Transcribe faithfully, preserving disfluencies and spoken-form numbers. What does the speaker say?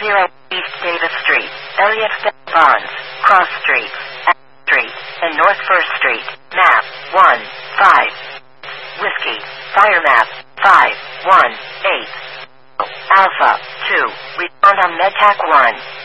zero East Davis Street, Elliott Bonds, Cross Street, F Street, and North First Street. Map one five. Whiskey. Fire map five one eight. Alpha two. Respond on MedTac one.